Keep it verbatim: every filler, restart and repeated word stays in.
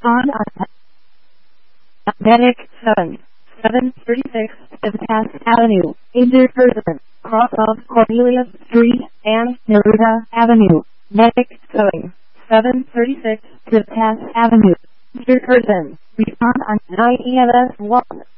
Respond on Medic seven, seven thirty-six, Pass Avenue, injured person, cross of Cornelius Street and Neruda Avenue. Medic seven, seven thirty-six, Pass Avenue, injured person. Respond on nine E M S one.